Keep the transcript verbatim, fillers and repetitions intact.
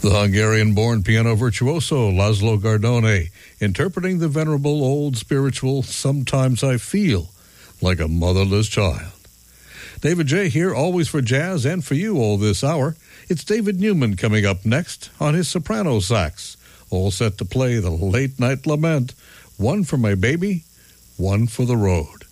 The Hungarian-born piano virtuoso Laszlo Gardone, interpreting the venerable old spiritual Sometimes I Feel Like a Motherless Child. David J. here, always for jazz and for you all this hour. It's David Newman coming up next on his soprano sax, all set to play the late night lament, One for My Baby, One for the Road.